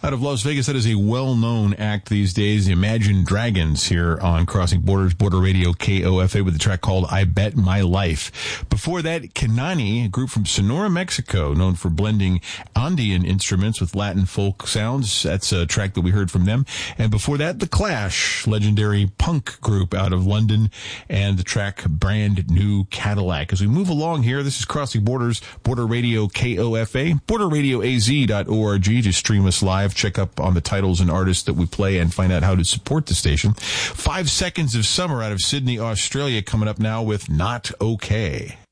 Out of Las Vegas, that is a well-known act these days, Imagine Dragons, here on Crossing Borders, Border Radio KOFA, with a track called I Bet My Life. Before that, Kanani, a group from Sonora, Mexico, known for blending Andean instruments with Latin folk sounds. That's a track that we heard from them. And before that, The Clash, legendary punk group out of London, and the track Brand New Cadillac. As we move along here, this is Crossing Borders, Border Radio KOFA, borderradioaz.org to stream us live. Check up on the titles and artists that we play and find out how to support the station. 5 Seconds of Summer out of Sydney, Australia, coming up now with Not Okay.